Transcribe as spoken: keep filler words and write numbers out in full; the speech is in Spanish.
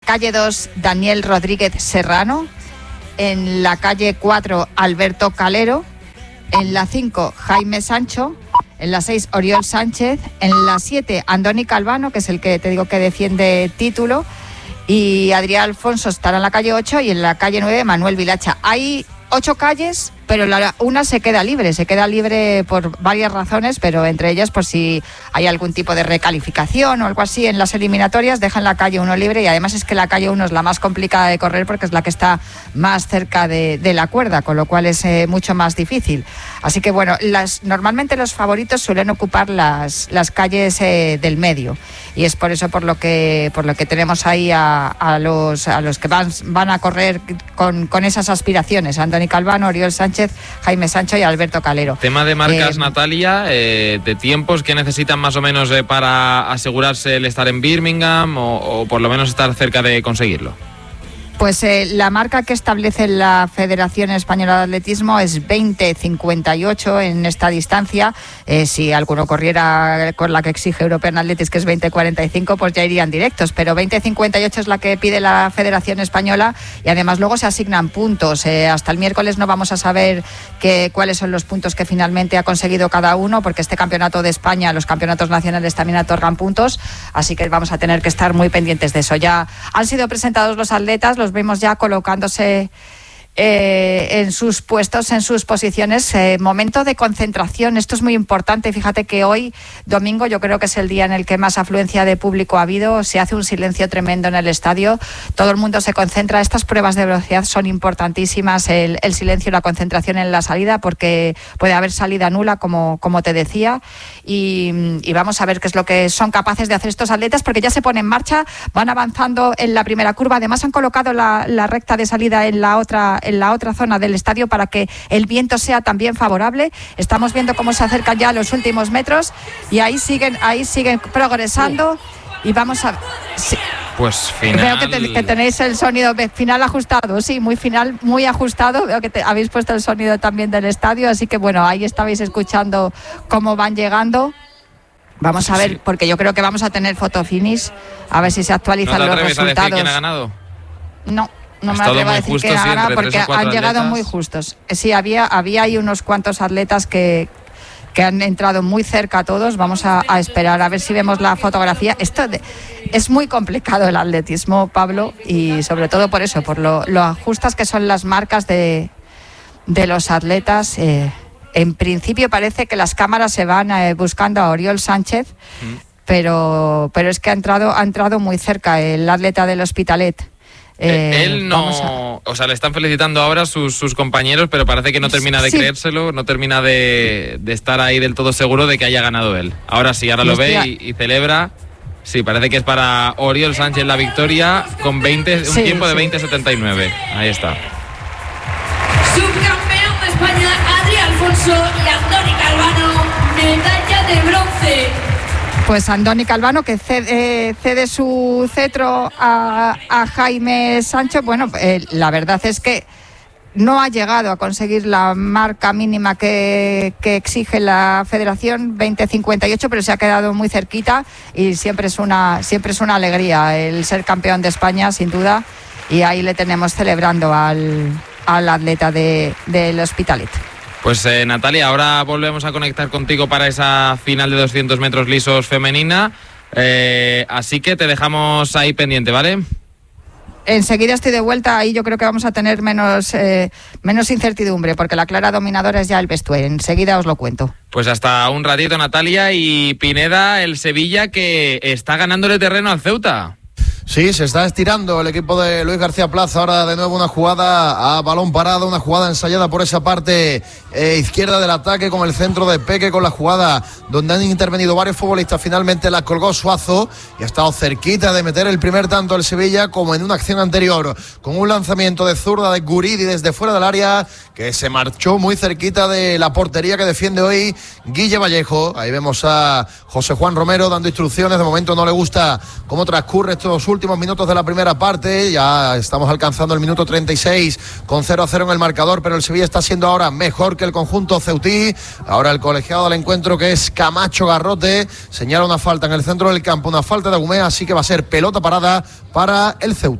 calle dos, Daniel Rodríguez Serrano. En la calle cuatro, Alberto Calero. En la cinco, Jaime Sancho. En la seis, Oriol Sánchez. En la siete, Andoni Calvano, que es el que te digo que defiende título. Y Adrián Alfonso estará en la calle ocho y en la calle nueve, Manuel Vilacha. Hay ocho calles, pero la, una se queda libre, se queda libre por varias razones, pero entre ellas por si hay algún tipo de recalificación o algo así en las eliminatorias, dejan la calle uno libre y además es que la calle uno es la más complicada de correr porque es la que está más cerca de, de la cuerda, con lo cual es eh, mucho más difícil. Así que bueno, las, normalmente los favoritos suelen ocupar las, las calles eh, del medio y es por eso por lo que por lo que tenemos ahí a, a los a los que van, van a correr con, con esas aspiraciones, Andoni Calvano, Oriol Sánchez, Jaime Sancho y Alberto Calero. Tema de marcas, eh, Natalia, eh, de tiempos que necesitan más o menos eh, para asegurarse el estar en Birmingham o, o por lo menos estar cerca de conseguirlo. Pues eh, la marca que establece la Federación Española de Atletismo es veinte cincuenta y ocho en esta distancia. Eh, si alguno corriera con la que exige European Athletics, que es veinte cuarenta y cinco, pues ya irían directos. Pero veinte cincuenta y ocho es la que pide la Federación Española y además luego se asignan puntos. Eh, hasta el miércoles no vamos a saber que, cuáles son los puntos que finalmente ha conseguido cada uno, porque este campeonato de España, los campeonatos nacionales también otorgan puntos. Así que vamos a tener que estar muy pendientes de eso. Ya han sido presentados los atletas, los vemos ya colocándose eh, en sus puestos, en sus posiciones. Eh, momento de concentración, esto es muy importante. Fíjate que hoy, domingo, yo creo que es el día en el que más afluencia de público ha habido. Se hace un silencio tremendo en el estadio, todo el mundo se concentra. Estas pruebas de velocidad son importantísimas, el, el silencio y la concentración en la salida, porque puede haber salida nula, como, como te decía, y, y vamos a ver qué es lo que son capaces de hacer estos atletas, porque ya se ponen en marcha, van avanzando en la primera curva. Además han colocado la, la recta de salida en la otra en la otra zona del estadio para que el viento sea también favorable. Estamos viendo cómo se acercan ya los últimos metros y ahí siguen ahí siguen progresando y vamos a sí. Pues final. Veo que, te, que tenéis el sonido final ajustado, sí, muy final, muy ajustado. Veo que te, habéis puesto el sonido también del estadio, así que bueno, ahí estabais escuchando cómo van llegando. Vamos a ver, sí, porque yo creo que vamos a tener fotofinish, a ver si se actualizan ¿No te los resultados. A decir quién ha ganado? No. No me atrevo a decir que gana porque han llegado muy justos. Sí, había había ahí unos cuantos atletas que, que han entrado muy cerca a todos. Vamos a, a esperar a ver si vemos la fotografía. Esto de, es muy complicado el atletismo, Pablo, y sobre todo por eso, por lo, lo ajustas que son las marcas de, de los atletas. Eh, en principio parece que las cámaras se van eh, buscando a Oriol Sánchez, mm. pero, pero es que ha entrado, ha entrado muy cerca el atleta del Hospitalet. Eh, él no, a... o sea, le están felicitando ahora sus, sus compañeros, pero parece que no termina de sí. creérselo, no termina de, de estar ahí del todo seguro de que haya ganado él. Ahora sí, ahora lo ve y, y celebra. Sí, parece que es para Oriol Sánchez la victoria con veinte, sí, un tiempo de sí. veinte setenta y nueve. Ahí está. Subcampeón de España, Adrián Alfonso y Andoni Calvano, medalla de bronce. Pues Andoni Calvano, que cede, cede su cetro a, a Jaime Sancho. Bueno, eh, la verdad es que no ha llegado a conseguir la marca mínima que, que exige la Federación, veinte cincuenta y ocho, pero se ha quedado muy cerquita y siempre es una, siempre es una alegría el ser campeón de España, sin duda, y ahí le tenemos celebrando al, al atleta de, del Hospitalet. Pues eh, Natalia, ahora volvemos a conectar contigo para esa final de doscientos metros lisos femenina, eh, así que te dejamos ahí pendiente, ¿vale? Enseguida estoy de vuelta, ahí yo creo que vamos a tener menos, eh, menos incertidumbre, porque la clara dominadora es ya el Bestué. Enseguida os lo cuento. Pues hasta un ratito, Natalia. Y Pineda, el Sevilla, que está ganándole terreno al Ceuta. Sí, se está estirando el equipo de Luis García Plaza. Ahora de nuevo una jugada a balón parado, una jugada ensayada por esa parte eh, izquierda del ataque con el centro de Peque, con la jugada donde han intervenido varios futbolistas. Finalmente la colgó Suazo y ha estado cerquita de meter el primer tanto el Sevilla, como en una acción anterior, con un lanzamiento de zurda de Guridi desde fuera del área, que se marchó muy cerquita de la portería que defiende hoy Guille Vallejo. Ahí vemos a José Juan Romero dando instrucciones. De momento no le gusta cómo transcurre estos últimos minutos de la primera parte. Ya estamos alcanzando el minuto treinta y seis con cero a cero en el marcador, pero el Sevilla está siendo ahora mejor que el conjunto ceutí. Ahora el colegiado del encuentro, que es Camacho Garrote, señala una falta en el centro del campo, una falta de Agumea, así que va a ser pelota parada para el Ceuta.